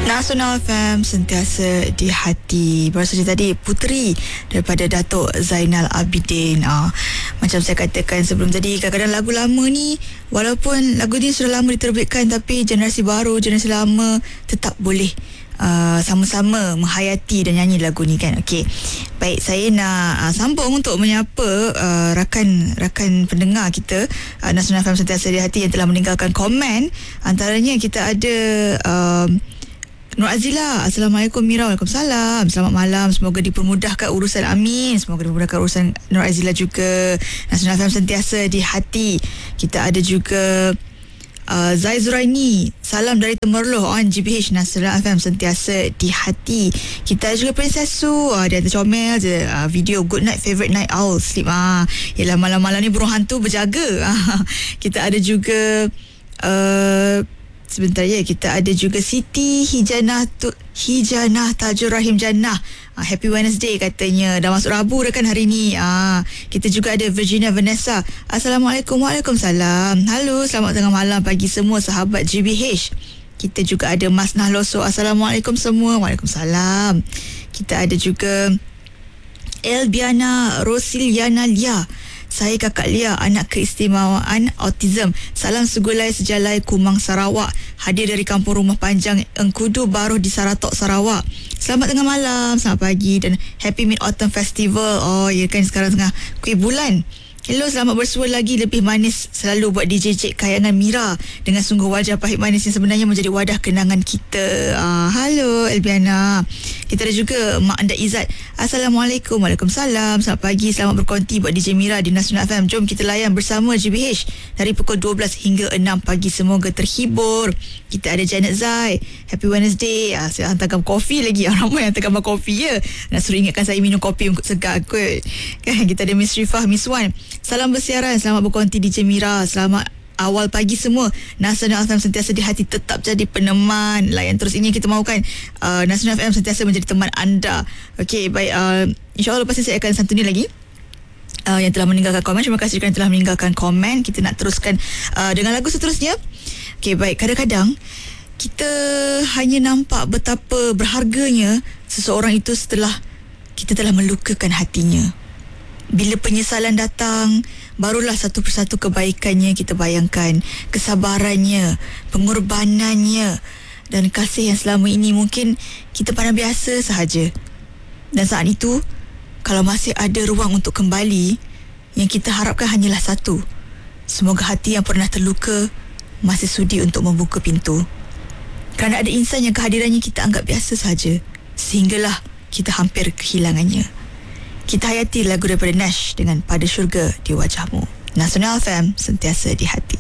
Nasional FM sentiasa di hati. Baru saja tadi Puteri daripada Datuk Zainal Abidin. Macam saya katakan sebelum tadi, kadang-kadang lagu lama ni, walaupun lagu ni sudah lama diterbitkan, tapi generasi baru, generasi lama tetap boleh sama-sama menghayati dan nyanyi lagu ni kan. Okey. Baik, saya nak sambung untuk menyapa rakan-rakan pendengar kita Nasional FM sentiasa di hati yang telah meninggalkan komen. Antaranya kita ada Nur Azila. Assalamualaikum Mira. Waalaikumsalam. Selamat malam. Semoga dipermudahkan urusan. Amin. Semoga dipermudahkan urusan Nur Azila juga. Nasional FM sentiasa di hati. Kita ada juga Zai Zuraini. Salam dari Temerloh on GBH. Nasional FM sentiasa di hati. Kita ada juga Princess Su. Dia ada comel je video Good Night Favorite Night Owl Sleep. Yelah, malam-malam ni burung hantu berjaga. Kita ada juga sebentar ya, kita ada juga Siti Hijanah Tajur Rahim Jannah. Happy Wednesday katanya. Dah masuk Rabu dah kan hari ni. Kita juga ada Virginia Vanessa. Assalamualaikum. Waalaikumsalam. Halo, selamat tengah malam pagi semua sahabat GBH. Kita juga ada Mas Nahloso. Assalamualaikum semua. Waalaikumsalam. Kita ada juga Elbiana Rosiliana Lia. Saya Kakak Lia, anak keistimewaan autism. Salam segulai sejalai Kumang Sarawak. Hadir dari Kampung Rumah Panjang Engkudu Baruh di Saratok, Sarawak. Selamat tengah malam, selamat pagi dan Happy Mid Autumn Festival. Oh ya kan, sekarang tengah kuih bulan. Hello, selamat bersua lagi. Lebih manis selalu buat DJ Cik Kayangan Mira. Dengan sungguh wajah pahit manis yang sebenarnya menjadi wadah kenangan kita. Halo Elbiana. Kita ada juga Mak Anda Izzat. Assalamualaikum. Waalaikumsalam. Selamat pagi. Selamat berkonti buat DJ Mira di Nasional FM. Jom kita layan bersama GBH dari pukul 12 hingga 6 pagi. Semoga terhibur. Kita ada Janet Zai. Happy Wednesday. Saya hantarkan kopi lagi. Ramai yang hantarkan kopi ya. Nak suruh ingatkan saya minum kopi untuk segar kot. Kan, kita ada Miss Rifah, Miss Wan. Salam bersiaran. Selamat berkonti DJ Mira. Selamat awal pagi semua. Nasional FM sentiasa di hati, tetap jadi peneman. Layan terus, ini kita mahukan Nasional FM sentiasa menjadi teman anda. Okey, baik. InsyaAllah lepas ni saya akan santuni lagi yang telah meninggalkan komen. Terima kasih kerana telah meninggalkan komen. Kita nak teruskan dengan lagu seterusnya. Okey, baik. Kadang-kadang kita hanya nampak betapa berharganya seseorang itu setelah kita telah melukakan hatinya. Bila penyesalan datang, barulah satu persatu kebaikannya kita bayangkan, kesabarannya, pengorbanannya dan kasih yang selama ini mungkin kita pandang biasa sahaja. Dan saat itu, kalau masih ada ruang untuk kembali, yang kita harapkan hanyalah satu. Semoga hati yang pernah terluka masih sudi untuk membuka pintu. Kerana ada insan yang kehadirannya kita anggap biasa sahaja, sehinggalah kita hampir kehilangannya. Kita hayati lagu daripada Nash dengan Pada Syurga di Wajahmu. Nasional FM sentiasa di hati.